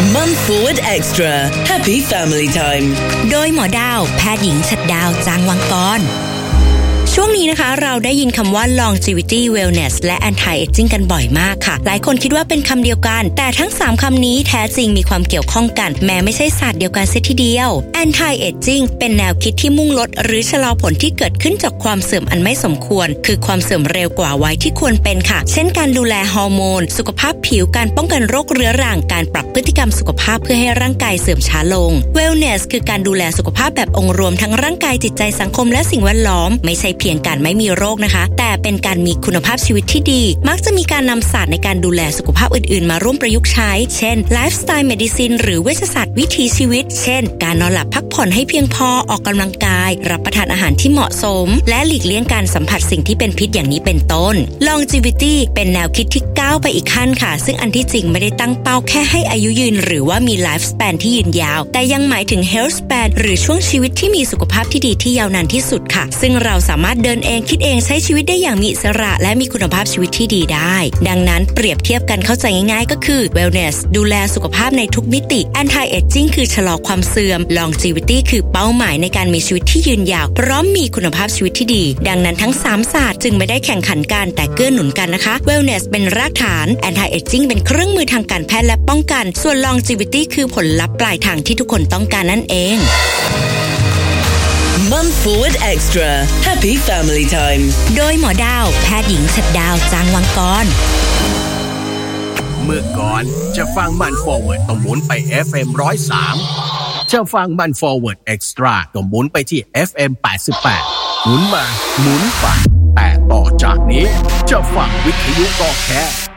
Mum Forward Extra Happy Family Time โดยหมอดาวแพทย์หญิงฉัตรดาวจางวังกรช่วงนี้นะคะเราได้ยินคำว่า longevity wellness และ anti aging กันบ่อยมากค่ะหลายคนคิดว่าเป็นคำเดียวกันแต่ทั้ง3คำนี้แท้จริงมีความเกี่ยวข้องกันแม้ไม่ใช่ศาสตร์เดียวกันเสียทีเดียว anti aging เป็นแนวคิดที่มุ่งลดหรือชะลอผลที่เกิดขึ้นจากความเสื่อมอันไม่สมควรคือความเสื่อมเร็วกว่าวัยที่ควรเป็นค่ะเช่นการดูแลฮอร์โมนสุขภาพผิวการป้องกันโรคเรื้อรังการปรับพฤติกรรมสุขภาพเพื่อให้ร่างกายเสื่อมช้าลง wellness คือการดูแลสุขภาพแบบองค์รวมทั้งร่างกายจิตใจสังคมและสิ่งแวดล้อมไม่ใช่เพียงการไม่มีโรคนะคะแต่เป็นการมีคุณภาพชีวิตที่ดีมักจะมีการนำศาสตร์ในการดูแลสุขภาพอื่นๆมาร่วมประยุกต์ใช้เช่นไลฟ์สไตล์เมดิซินหรือเวชศาสตร์วิถีชีวิตเช่นการนอนหลับพักผ่อนให้เพียงพอออกกำลังกายรับประทานอาหารที่เหมาะสมและหลีกเลี่ยงการสัมผัสสิ่งที่เป็นพิษอย่างนี้เป็นต้น longevity เป็นแนวคิดที่ก้าวไปอีกขั้นค่ะซึ่งอันที่จริงไม่ได้ตั้งเป้าแค่ให้อายุยืนหรือว่ามีไลฟ์สแปนที่ยืนยาวแต่ยังหมายถึง health span หรือช่วงชีวิตที่มีสุขภาพที่ดีที่ยาวนานที่สุดค่ะซึ่งเราสามารถเดินเองคิดเองใช้ชีวิตได้อย่างมีอิสระและมีคุณภาพชีวิตที่ดีได้ดังนั้นเปรียบเทียบกันเข้าใจง่ายๆก็คือ wellness ดูแลสุขภาพในทุกมิติ anti aging คือชะลอความเสื่อม longevity คือเป้าหมายในการมีชีวิตที่ยืนยาวพร้อมมีคุณภาพชีวิตที่ดีดังนั้นทั้ง3ศาสตร์จึงไม่ได้แข่งขันกันแต่เกื้อหนุนกันนะคะ wellness เป็นรากฐาน anti aging เป็นเครื่องมือทางการแพทย์และป้องกันส่วน longevity คือผลลัพธ์ปลายทางที่ทุกคนต้องการนั่นเอง Mum Forward Extra Happy Family Time โดยหมอดาวแพทย์หญิงฉัตรดาวจางวังกรเมื่อก่อนจะฟังมัน Forward ต้องหมุนไป FM 103จะฟังมัน Forward Extra ต้องหมุนไปที่ FM 88หมุนมาหมุนไปแต่ต่อจากนี้จะฟังวิทยุก็แค่